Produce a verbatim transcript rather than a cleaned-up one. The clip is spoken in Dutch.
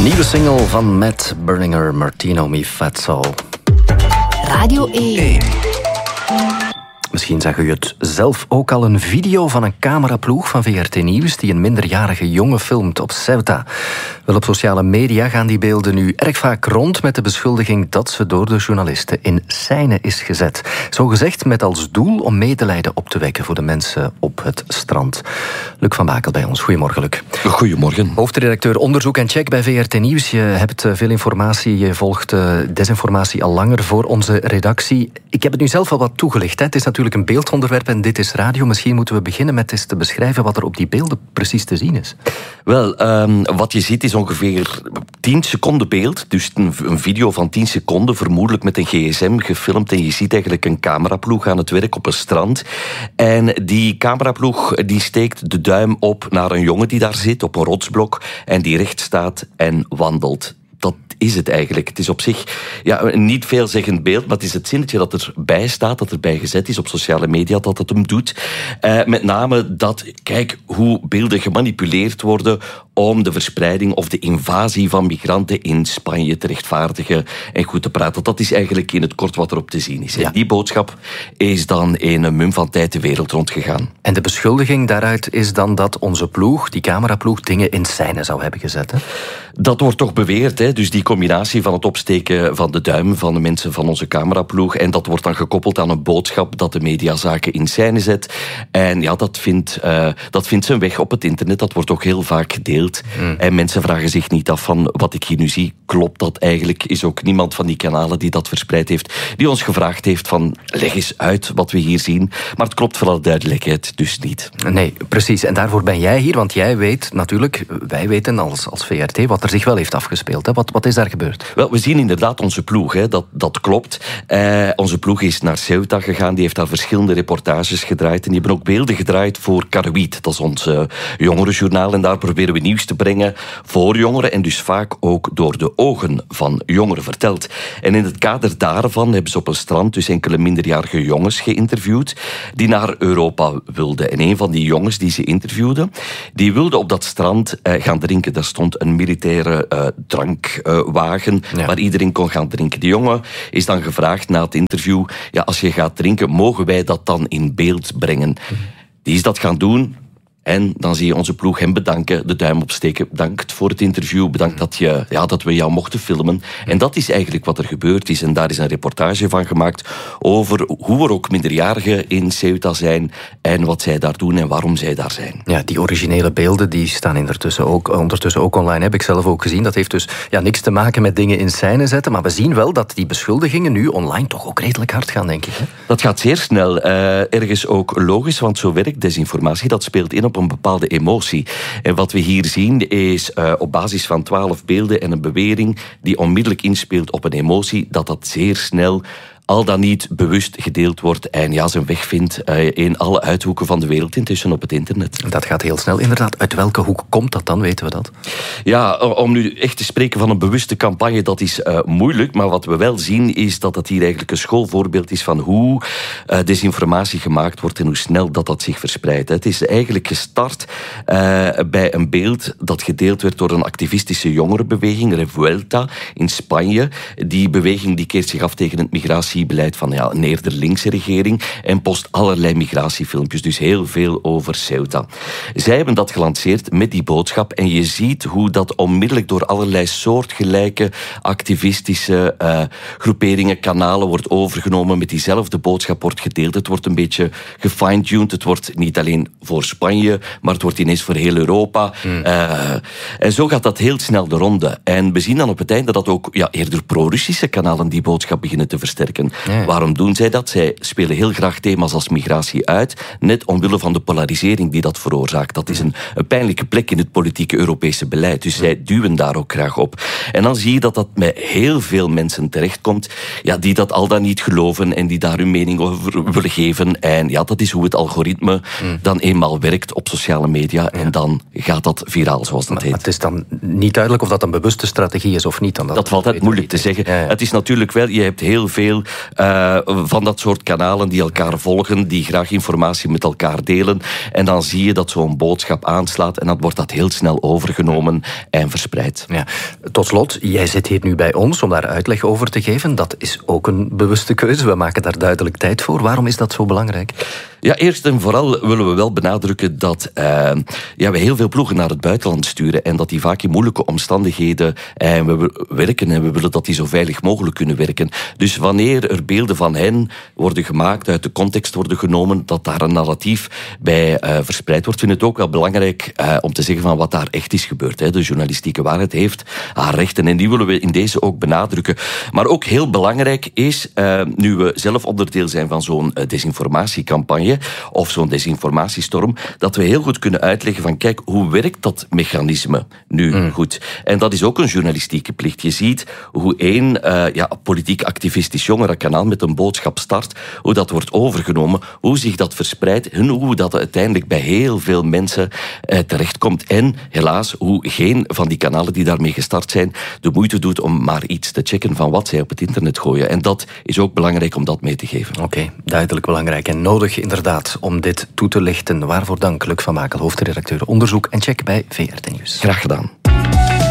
Nieuwe single van Matt Berninger, Martino Mi Fatso. Radio één. Misschien zag u het zelf ook al, een video van een cameraploeg van V R T Nieuws die een minderjarige jongen filmt op Ceuta. Wel, op sociale media gaan die beelden nu erg vaak rond met de beschuldiging dat ze door de journalisten in scène is gezet. Zo gezegd met als doel om medelijden op te wekken voor de mensen op het strand. Luc van Bakel bij ons. Goedemorgen, Luc. Goedemorgen. Hoofdredacteur onderzoek en check bij V R T Nieuws. Je hebt veel informatie, je volgt desinformatie al langer voor onze redactie. Ik heb het nu zelf al wat toegelicht. Hè. Het is natuurlijk een beeldonderwerp en dit is radio. Misschien moeten we beginnen met eens te beschrijven wat er op die beelden precies te zien is. Wel, um, wat je ziet is ongeveer tien seconden beeld. Dus een, een video van tien seconden, vermoedelijk met een gsm gefilmd. En je ziet eigenlijk een cameraploeg aan het werk op een strand. En die cameraploeg die steekt de duim op naar een jongen die daar zit op een rotsblok en die recht staat en wandelt. Dat is het eigenlijk. Het is op zich ja, een niet veelzeggend beeld, maar het is het zinnetje dat erbij staat, dat erbij gezet is op sociale media, dat het hem doet. Uh, met name dat, kijk, hoe beelden gemanipuleerd worden om de verspreiding of de invasie van migranten in Spanje te rechtvaardigen en goed te praten. Dat is eigenlijk in het kort wat erop te zien is. Ja. Die boodschap is dan in een mum van tijd de wereld rondgegaan. En de beschuldiging daaruit is dan dat onze ploeg, die cameraploeg, dingen in scène zou hebben gezet, hè? Dat wordt toch beweerd, hè? Dus die combinatie van het opsteken van de duim van de mensen van onze cameraploeg, en dat wordt dan gekoppeld aan een boodschap dat de media zaken in scène zet. En ja, dat vindt, uh, dat vindt zijn weg op het internet. Dat wordt ook heel vaak gedeeld. Mm. En mensen vragen zich niet af van wat ik hier nu zie, klopt dat eigenlijk? Is ook niemand van die kanalen die dat verspreid heeft, die ons gevraagd heeft van leg eens uit wat we hier zien. Maar het klopt voor alle duidelijkheid dus niet. Nee, precies. En daarvoor ben jij hier, want jij weet natuurlijk, wij weten als, als V R T wat er zich wel heeft afgespeeld. Hè? Wat, wat is daar gebeurd? Wel, we zien inderdaad onze ploeg, hè. Dat, dat klopt. Eh, onze ploeg is naar Ceuta gegaan, die heeft daar verschillende reportages gedraaid en die hebben ook beelden gedraaid voor Caruit. Dat is ons uh, jongerenjournaal en daar proberen we nieuws te brengen voor jongeren en dus vaak ook door de ogen van jongeren verteld. En in het kader daarvan hebben ze op een strand dus enkele minderjarige jongens geïnterviewd die naar Europa wilden. En een van die jongens die ze interviewden, die wilde op dat strand uh, gaan drinken. Daar stond een militaire uh, drankwagen uh, ja. waar iedereen kon gaan drinken. Die jongen is dan gevraagd na het interview, ja, als je gaat drinken, mogen wij dat dan in beeld brengen? Die is dat gaan doen. En dan zie je onze ploeg hem bedanken, de duim opsteken. Bedankt voor het interview, bedankt dat, je, ja, dat we jou mochten filmen. En dat is eigenlijk wat er gebeurd is. En daar is een reportage van gemaakt over hoe er ook minderjarigen in Ceuta zijn en wat zij daar doen en waarom zij daar zijn. Ja, die originele beelden die staan ondertussen ook, ondertussen ook online, heb ik zelf ook gezien. Dat heeft dus ja, niks te maken met dingen in scène zetten. Maar we zien wel dat die beschuldigingen nu online toch ook redelijk hard gaan, denk ik. Hè? Dat gaat zeer snel. Uh, ergens ook logisch, want zo werkt desinformatie. Dat speelt in op een bepaalde emotie. En wat we hier zien is uh, op basis van twaalf beelden en een bewering die onmiddellijk inspeelt op een emotie, dat dat zeer snel al dan niet bewust gedeeld wordt en ja, zijn weg vindt uh, in alle uithoeken van de wereld intussen op het internet. Dat gaat heel snel, inderdaad. Uit welke hoek komt dat dan, weten we dat? Ja, om nu echt te spreken van een bewuste campagne, dat is uh, moeilijk, maar wat we wel zien is dat dat hier eigenlijk een schoolvoorbeeld is van hoe uh, desinformatie gemaakt wordt en hoe snel dat dat zich verspreidt. Het is eigenlijk gestart uh, bij een beeld dat gedeeld werd door een activistische jongerenbeweging, Revuelta, in Spanje. Die beweging die keert zich af tegen het migratie beleid van ja, een eerder linkse regering en post allerlei migratiefilmpjes, dus heel veel over Ceuta. Zij hebben dat gelanceerd met die boodschap en je ziet hoe dat onmiddellijk door allerlei soortgelijke activistische uh, groeperingen, kanalen wordt overgenomen, met diezelfde boodschap wordt gedeeld. Het wordt een beetje gefine-tuned, het wordt niet alleen voor Spanje, maar het wordt ineens voor heel Europa. Mm. Uh, en zo gaat dat heel snel de ronde. En we zien dan op het einde dat ook ja, eerder pro-Russische kanalen die boodschap beginnen te versterken. Ja. Waarom doen zij dat? Zij spelen heel graag thema's als migratie uit, net omwille van de polarisering die dat veroorzaakt. Dat is een, een pijnlijke plek in het politieke Europese beleid. Dus zij duwen daar ook graag op. En dan zie je dat dat met heel veel mensen terechtkomt, ja, die dat al dan niet geloven en die daar hun mening over willen geven. En ja, dat is hoe het algoritme mm. dan eenmaal werkt op sociale media. Ja. En dan gaat dat viraal, zoals dat maar, heet. Maar het is dan niet duidelijk of dat een bewuste strategie is of niet. Dan dat dat valt altijd moeilijk te zeggen. Ja, ja. Het is natuurlijk wel, je hebt heel veel uh, van dat soort kanalen die elkaar volgen, die graag informatie met elkaar delen. En dan zie je dat zo'n boodschap aanslaat en dan wordt dat heel snel overgenomen en verspreid. Ja. Tot slot, jij zit hier nu bij ons om daar uitleg over te geven. Dat is ook een bewuste keuze. We maken daar duidelijk tijd voor. Waarom is dat zo belangrijk? Ja, eerst en vooral willen we wel benadrukken dat uh, ja, we heel veel ploegen naar het buitenland sturen en dat die vaak in moeilijke omstandigheden uh, we werken en we willen dat die zo veilig mogelijk kunnen werken. Dus wanneer er beelden van hen worden gemaakt, uit de context worden genomen, dat daar een narratief bij uh, verspreid wordt, vind ik het ook wel belangrijk uh, om te zeggen van wat daar echt is gebeurd. Hè. De journalistieke waarheid heeft haar rechten en die willen we in deze ook benadrukken. Maar ook heel belangrijk is, uh, nu we zelf onderdeel zijn van zo'n uh, desinformatiecampagne of zo'n desinformatiestorm, dat we heel goed kunnen uitleggen van kijk, hoe werkt dat mechanisme nu mm. goed? En dat is ook een journalistieke plicht. Je ziet hoe één uh, ja, politiek activistisch jongerenkanaal met een boodschap start, hoe dat wordt overgenomen, hoe zich dat verspreidt en hoe dat uiteindelijk bij heel veel mensen uh, terechtkomt. En helaas, hoe geen van die kanalen die daarmee gestart zijn de moeite doet om maar iets te checken van wat zij op het internet gooien. En dat is ook belangrijk om dat mee te geven. Oké, okay, duidelijk belangrijk en nodig inderdaad om dit toe te lichten. Waarvoor dank, Luc van Makel, hoofdredacteur onderzoek en check bij V R T Nieuws. Graag gedaan.